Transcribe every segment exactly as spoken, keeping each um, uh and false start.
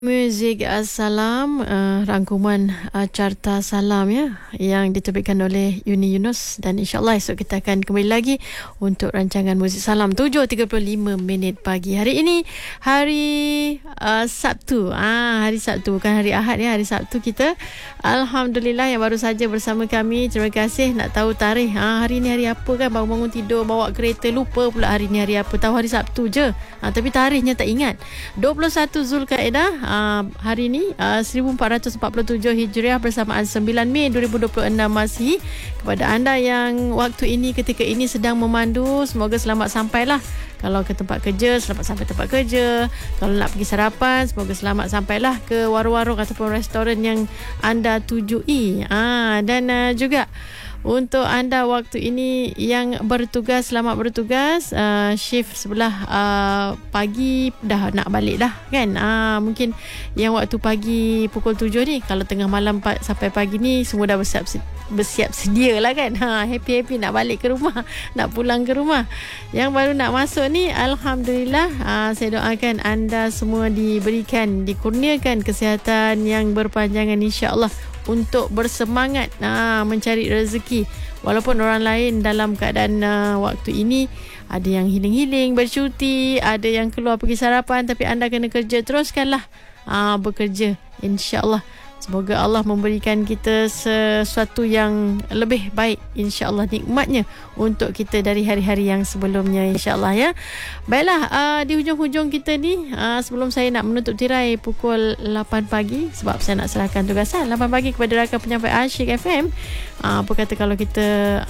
Muzik Assalam, uh, rangkuman uh, Carta Salam ya, yang diterbitkan oleh Uni Yunus, dan insyaAllah esok kita akan kembali lagi untuk rancangan Muzik Salam tujuh tiga puluh lima minit pagi. Hari ini hari uh, Sabtu, ah, hari Sabtu bukan hari Ahad ya, hari Sabtu kita. Alhamdulillah yang baru saja bersama kami, terima kasih. Nak tahu tarikh, ah, hari ni hari apa kan, bangun-bangun tidur bawa kereta lupa pula hari ni hari apa, tahu hari Sabtu je, ah, tapi tarikhnya tak ingat. dua puluh satu Zulkaidah. Uh, hari ini uh, seribu empat ratus empat puluh tujuh Hijriah bersamaan sembilan Mei dua ribu dua puluh enam Masihi. Kepada anda yang waktu ini ketika ini sedang memandu, semoga selamat sampailah. Kalau ke tempat kerja, selamat sampai tempat kerja. Kalau nak pergi sarapan, semoga selamat sampailah ke warung-warung ataupun restoran yang anda tujui. Ah, dan uh, juga untuk anda waktu ini yang bertugas, selamat bertugas. uh, Shift sebelah uh, pagi dah nak balik dah kan. uh, Mungkin yang waktu pagi pukul tujuh ni, kalau tengah malam sampai pagi ni semua dah bersiap, bersiap sedia lah kan. ha, Happy-happy nak balik ke rumah, nak pulang ke rumah. Yang baru nak masuk ni, Alhamdulillah, uh, saya doakan anda semua diberikan, dikurniakan kesihatan yang berpanjangan insya-Allah, untuk bersemangat uh, mencari rezeki. Walaupun orang lain dalam keadaan uh, waktu ini ada yang healing-healing, bercuti, ada yang keluar pergi sarapan, tapi anda kena kerja, teruskanlah uh, bekerja insya-Allah. Semoga Allah memberikan kita sesuatu yang lebih baik, insya-Allah, nikmatnya untuk kita dari hari-hari yang sebelumnya, insya-Allah ya. Baiklah, uh, di hujung-hujung kita ni, uh, sebelum saya nak menutup tirai pukul lapan pagi, sebab saya nak serahkan tugasan lapan pagi kepada rakan penyampai Asyik F M. uh, Apa kata kalau kita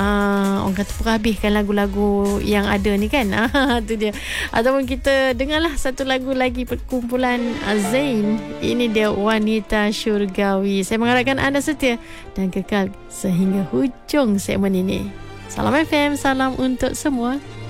uh, orang kata perhabiskan lagu-lagu yang ada ni kan. Itu dia. Ataupun kita dengarlah satu lagu lagi perkumpulan uh, Zain. Ini dia Wanita Syurga. Saya mengharapkan anda setia dan kekal sehingga hujung segmen ini. Salam F M, salam untuk semua.